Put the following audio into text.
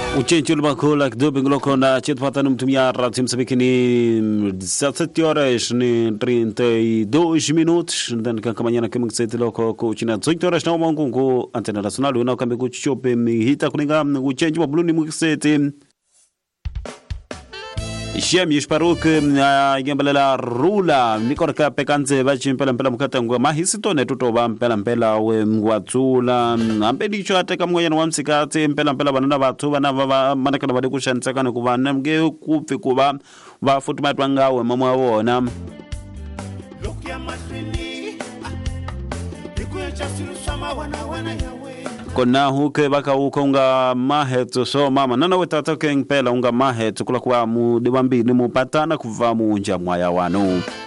Uchenchi ulmakula kidogo ngiloko na chetu patano mtumia radio Msambiki ni 17 horas ni 32 minutos ndani kankamanyana kama kiseti loko kuchina 18 horas na umongu ku antena nacional unakambe kuchope mihita kuninga uchenchi wa bluni mukiseti Shem yishparuk yembelela rula mikorka pekanze bachimpela mpela mukata ngwa mahisitone tutoba mpela we mgwatsula ambedicho ateka mgoyana wamsikate mpela banana bathu bana manakana bade kushanisa kana kubana mge kupfi kuba bafuthi matwangawe mama wona lokya masini ikuyecha silusama wana yawe kona huke baka ukonga mahetu so mama nana wetata ke mpela unga mahetu kula kwa mu dibambi ni mupatana kuva mu unja mwaya wanu